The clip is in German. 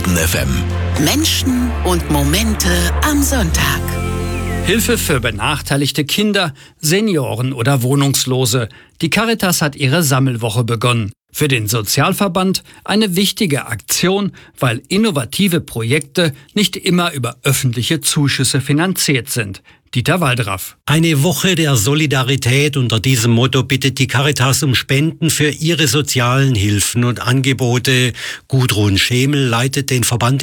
Helden FM. Menschen und Momente am Sonntag. Hilfe für benachteiligte Kinder, Senioren oder Wohnungslose. Die Caritas hat ihre Sammelwoche begonnen. Für den Sozialverband eine wichtige Aktion, weil innovative Projekte nicht immer über öffentliche Zuschüsse finanziert sind. Dieter Waldraff. Eine Woche der Solidarität. Unter diesem Motto bittet die Caritas um Spenden für ihre sozialen Hilfen und Angebote. Gudrun Schemel leitet den Verband